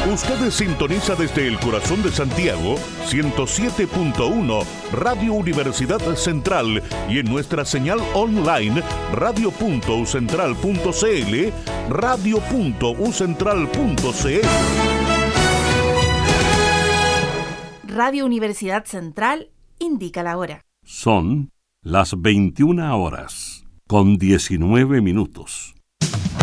Usted sintoniza desde el corazón de Santiago 107.1 Radio Universidad Central y en nuestra señal online radio.ucentral.cl, radio.ucentral.cl. Radio Universidad Central indica la hora. Son las 21 horas con 19 minutos.